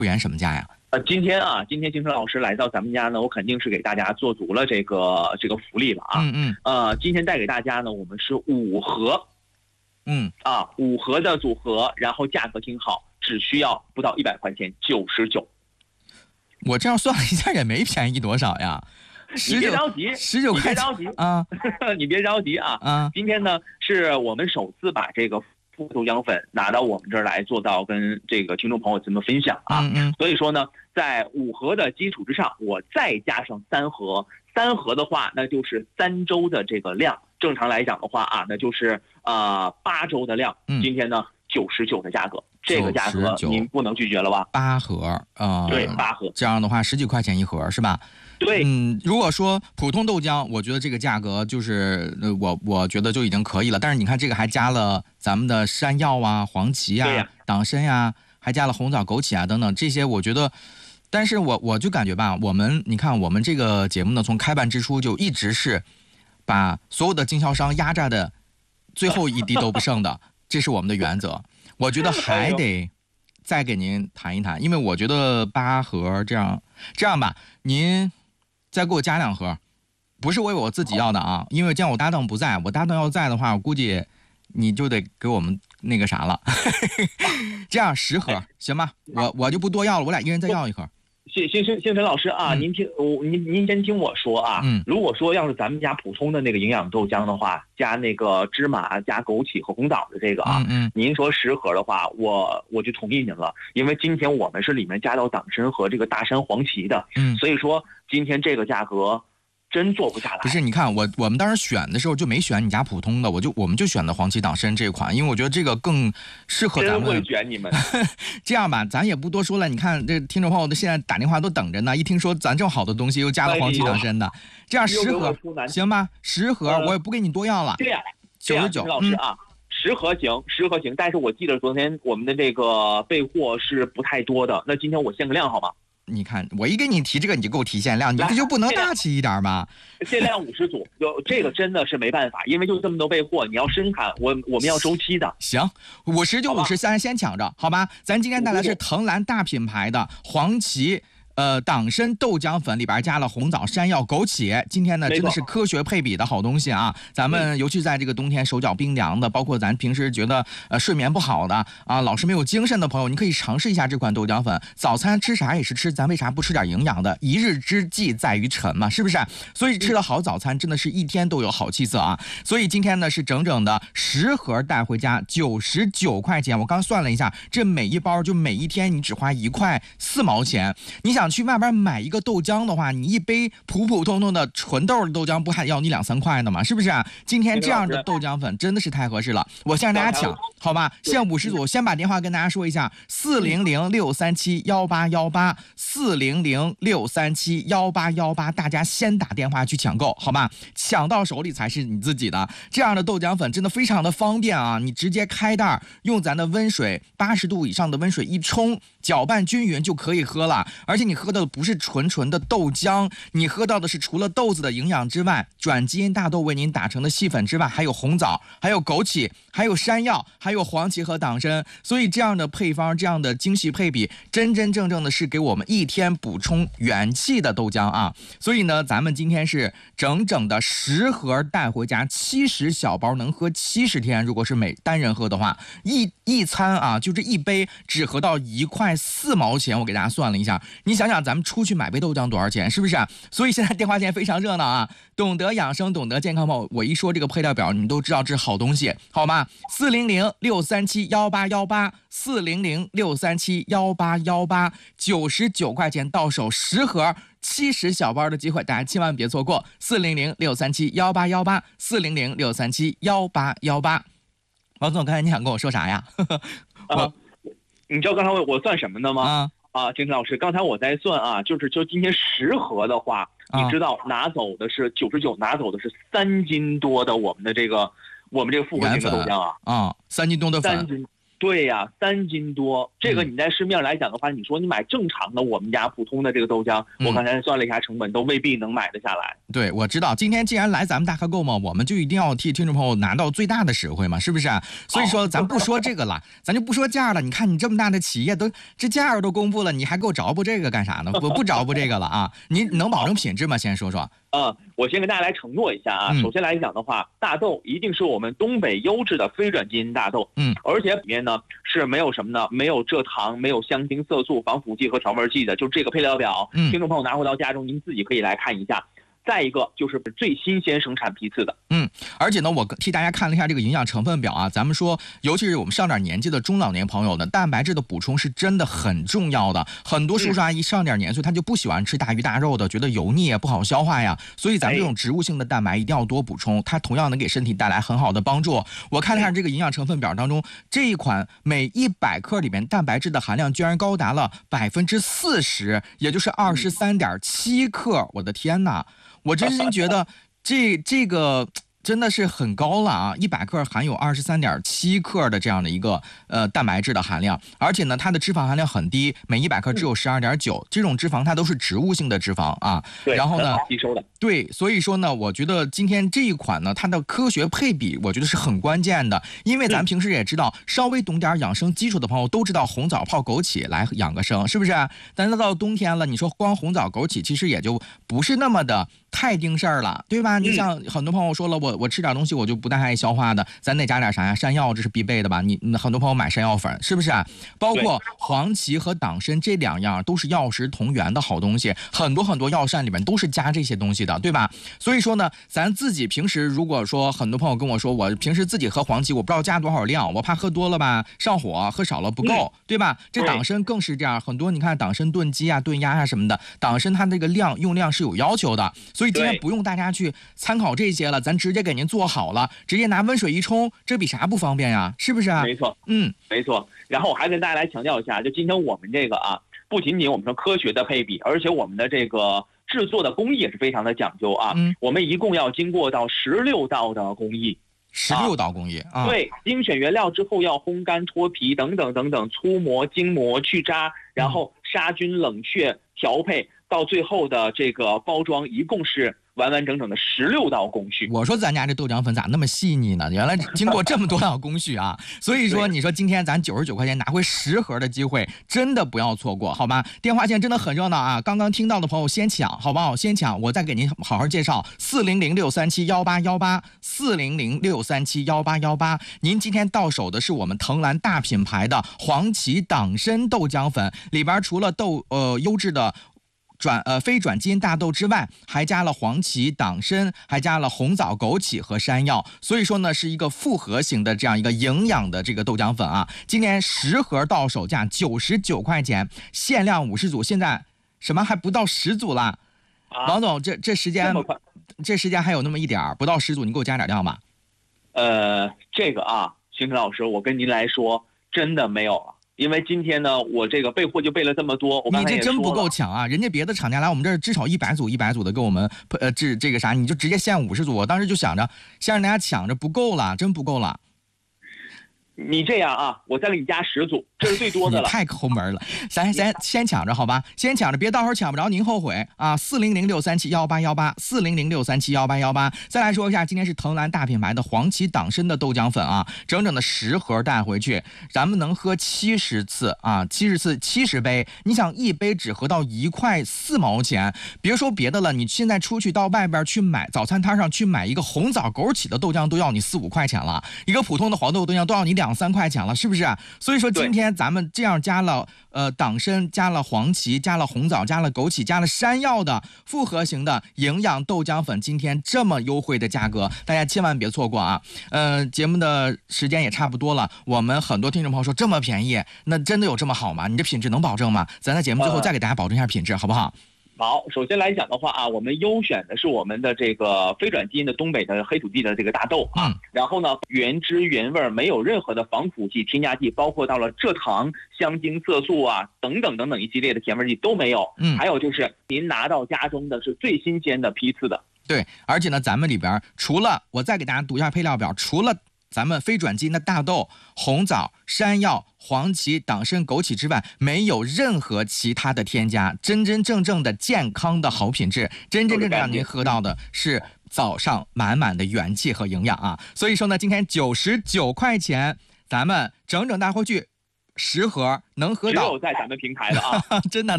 员什么价呀？ 今天金晨老师来到咱们家呢，我肯定是给大家做足了这个福利了啊。今天带给大家呢，我们是5盒，5盒的组合，然后价格挺好，只需要不到100块钱，99。 我这样算了一下也没便宜多少呀。 你别着急 ，19块钱啊， 你别着急啊。今天呢是我们首次把这个复豆浆粉拿到我们这儿来，做到跟这个听众朋友们分享啊。所以说呢，在5盒的基础之上，我再加上3盒，3盒的话，那就是3周的这个量。正常来讲的话啊，那就是8周的量。今天呢99的价格，这个价格您不能拒绝了吧 ？8盒对，8盒， 这样的话10几块钱一盒是吧？ 对， 如果说普通豆浆，我觉得这个价格就是我觉得就已经可以了。但是你看这个还加了咱们的山药啊、黄芪啊、党参呀，还加了红枣、枸杞啊等等这些，我觉得。但是我就感觉吧，你看我们这个节目呢，从开办之初就一直是把所有的经销商压榨的最后一滴都不剩的，这是我们的原则。我觉得还得再给您谈一谈，因为我觉得8盒这样吧，您再给我加2盒，不是为我自己要的啊，因为这样我搭档不在，我搭档要在的话，我估计你就得给我们那个啥了。这样10盒行吧？我就不多要了，我俩一人再要1盒。 星辰老师啊，您先听我说啊。如果说要是咱们家普通的那个营养豆浆的话，加那个芝麻、加枸杞和红枣的这个啊，您说10盒的话，我就同意您了，因为今天我们是里面加到党参和这个大山黄芪的，所以说今天这个价格真做不下来。 不是，你看我们当时选的时候就没选你家普通的，我们就选的黄芪党参这款，因为我觉得这个更适合咱们。 真会选你们。 这样吧，咱也不多说了。你看这听众朋友的现在打电话都等着呢，一听说咱这么好的东西又加了黄芪党参的，这样10盒行吧？10盒我也不给你多要了。 对呀 ，99。 老师啊，10盒行，但是我记得昨天我们的这个备货是不太多的，那今天我限个量好吗？ 你看，我一给你提这个，你就给我提限量，你这就不能大气一点吗？ 限量50组，这个真的是没办法，因为就这么多备货，你要生产，我们要周期的。 行，50就50，咱先抢着，好吧？咱今天带来是藤兰大品牌的黄芪。党参豆浆粉里边加了红枣、山药、枸杞，今天呢真的是科学配比的好东西啊！咱们尤其在这个冬天手脚冰凉的，包括咱平时觉得睡眠不好的啊，老是没有精神的朋友，你可以尝试一下这款豆浆粉。早餐吃啥也是吃，咱为啥不吃点营养的？一日之计在于晨嘛，是不是？所以吃了好早餐，真的是一天都有好气色啊！所以今天呢是整整的10盒带回家，99块钱。我刚算了一下，这每一包就每一天你只花1块4毛钱。你想去外边买一个豆浆的话，你一杯普普通通的纯豆的豆浆不还要你2、3块的吗？是不是？今天这样的豆浆粉真的是太合适了，我先让大家抢，好吧？限50组，先把电话跟大家说一下：400-637-18818，400-637-18818，大家先打电话去抢购，好吧？抢到手里才是你自己的。这样的豆浆粉真的非常的方便啊！你直接开袋，用咱的温水80度以上的温水一冲，搅拌均匀就可以喝了。而且你喝的不是纯的豆浆，你喝到的是除了豆子的营养之外，转基因大豆为您打成的细粉之外，还有红枣，还有枸杞，还有山药，还有黄芪和党参。所以这样的配方，这样的精细配比，真正的是给我们一天补充元气的豆浆啊！所以呢，咱们今天是整整的10盒带回家，70小包能喝70天。如果是每单人喝的话，一餐啊，就这一杯只合到1块4毛钱。我给大家算了一下。你想想咱们出去买杯豆浆多少钱，是不是？所以现在电话线非常热闹啊！懂得养生，懂得健康吗？我一说这个配料表，你都知道这是好东西，好吗？400-637-18818，400-637-18818，99块钱到手10盒，70小包的机会，大家千万别错过。400-637-18818，400-637-18818。王总，刚才你想跟我说啥呀？ 你知道刚才我算什么的吗？金晨老师，刚才我在算啊，就今天10盒的话，你知道拿走的是99，拿走的是3斤多的我们这个复合型的豆浆啊。 3斤多的粉。 对呀，3斤多，这个你在市面上来讲的话，你说你买正常的我们家普通的这个豆浆，我刚才算了一下成本，都未必能买得下来。 对，我知道，今天既然来咱们大客购嘛，我们就一定要替听众朋友拿到最大的实惠嘛，是不是？所以说咱不说这个了，咱就不说价了。你看你这么大的企业都这价都公布了，你还给我着不这个干啥呢？我不着不这个了啊！你能保证品质吗？先说说。 我先跟大家来承诺一下啊，首先来讲的话，大豆一定是我们东北优质的非转基因大豆，而且里面呢是没有什么呢，没有蔗糖，没有香精、色素、防腐剂和调味剂的，就这个配料表，听众朋友拿回到家中，您自己可以来看一下。再一个就是最新鲜生产批次的， 而且呢，我替大家看了一下这个营养成分表啊，咱们说，尤其是我们上点年纪的中老年朋友呢，蛋白质的补充是真的很重要的。很多叔叔阿姨上点年岁，他就不喜欢吃大鱼大肉的，觉得油腻不好消化呀，所以咱们这种植物性的蛋白一定要多补充，它同样能给身体带来很好的帮助。我看了一下这个营养成分表当中，这一款每100克里面蛋白质的含量居然高达了40%，也就是23.7克，我的天哪！我真心觉得这个真的是很高了啊！100克含有23.7克的这样的一个蛋白质的含量，而且呢，它的脂肪含量很低，每100克只有12.9，这种脂肪它都是植物性的脂肪啊。 对， 然后呢， 吸收的。 对，所以说呢，我觉得今天这一款呢，它的科学配比，我觉得是很关键的，因为咱平时也知道，稍微懂点养生基础的朋友都知道红枣泡枸杞来养个生，是不是？但是到冬天了，你说光红枣枸杞其实也就不是那么的太定事儿了，对吧？你像很多朋友说了，我吃点东西我就不太爱消化的，咱得加点啥呀？山药这是必备的吧？你很多朋友买山药粉，是不是？包括黄芪和党参这2样都是药食同源的好东西，很多药膳里面都是加这些东西的，对吧？所以说呢，咱自己平时如果说很多朋友跟我说，我平时自己喝黄芪，我不知道加多少量，我怕喝多了吧上火，喝少了不够，对吧？这党参更是这样，很多你看党参炖鸡啊、炖鸭啊什么的，党参它这个用量是有要求的，所以今天不用大家去参考这些了，咱直接给您做好了，直接拿温水一冲，这比啥不方便呀？是不是啊？ 没错，没错。然后我还跟大家来强调一下，就今天我们这个啊，不仅仅我们说科学的配比，而且我们的这个制作的工艺也是非常的讲究啊。我们一共要经过到16道的工艺 ，16道工艺啊。 对，精选原料之后要烘干、脱皮等等等等，粗磨、精磨、去渣，然后杀菌、冷却、调配，到最后的这个包装，一共是完整整的16道工序。 我说咱家这豆浆粉咋那么细腻呢？原来经过这么多道工序啊！所以说，你说今天咱99块钱拿回10盒的机会，真的不要错过，好吗？电话线真的很热闹啊！刚刚听到的朋友先抢，好不好？先抢，我再给您好好介绍400-637-1818，400-637-1818。您今天到手的是我们藤兰大品牌的黄芪党参豆浆粉，里边除了优质的非转基因大豆之外，还加了黄芪、党参，还加了红枣、枸杞和山药，所以说呢是一个复合型的这样一个营养的这个豆浆粉啊。今年10盒到手价99块钱，限量50组，现在什么还不到10组啦？王总，这时间还有那么一点，不到10组，你给我加点量吧。 这个啊，邢晨老师，我跟您来说，真的没有了。因为今天呢，我这个备货就备了这么多， 你这真不够抢啊！人家别的厂家来我们这儿至少100组给我们这个啥，你就直接限50组。我当时就想着先让大家抢着，不够了，真不够了。 你这样啊，我再给你加10组，这是最多的了。 你太抠门了，咱先抢着好吧，先抢着，别到时候抢不着您后悔啊！400-637-1818，400-637-1818。再来说一下，今天是藤兰大品牌的黄芪党参的豆浆粉啊，整整的10盒带回去，咱们能喝70次啊，70杯。你想一杯只喝到1块4毛钱，别说别的了，你现在出去到外边去买早餐摊上去买一个红枣枸杞的豆浆都要你4、5块钱了，一个普通的黄豆浆都要你2、3块钱了，是不是？所以说今天咱们这样加了党参，加了黄芪，加了红枣，加了枸杞，加了山药的复合型的营养豆浆粉，今天这么优惠的价格，大家千万别错过啊！节目的时间也差不多了，我们很多听众朋友说这么便宜，那真的有这么好吗？你这品质能保证吗？咱在节目最后再给大家保证一下品质，好不好？ 好，首先来讲的话啊，我们优选的是我们的这个非转基因的东北的黑土地的这个大豆啊，然后呢，原汁原味，没有任何的防腐剂、添加剂，包括到了蔗糖、香精、色素啊等等一系列的甜味剂都没有。还有就是您拿到家中的是最新鲜的批次的。 对，而且呢，咱们里边除了我再给大家读一下配料表，除了咱们非转基因的大豆、红枣、山药、黄芪、党参、枸杞之外，没有任何其他的添加，真真正正的健康的好品质，真真正正让您喝到的是早上满满的元气和营养啊！所以说呢，今天99块钱，咱们整整带回去10盒，能喝到， 只有在咱们平台的啊， 真的。